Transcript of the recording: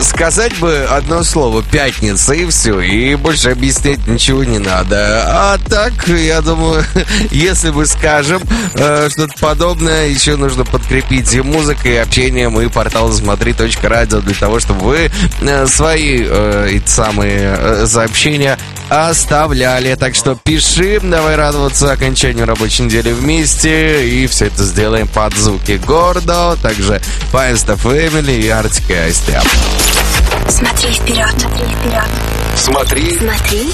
Сказать бы одно слово «пятница» и все, и больше объяснять ничего не надо. А так, я думаю, если мы скажем что-то подобное, еще нужно подкрепить и музыкой, и общением, и портал «Смотри.радио» для того, чтобы вы свои эти самые сообщения оставляли. Так что пиши, давай радоваться окончанию рабочей недели вместе, и все это сделаем под звуки Гордо, также Fiesta Family и Arctic и Asti. Смотри вперед, смотри вперед. Смотри